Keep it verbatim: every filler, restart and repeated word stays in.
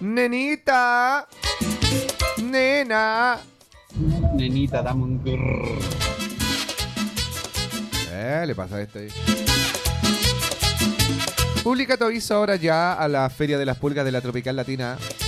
Nenita. Nena. Nenita, dame un grrr. Eh, le pasa a este ahí. Publica tu aviso ahora ya a la Feria de las Pulgas de la Tropical Latina.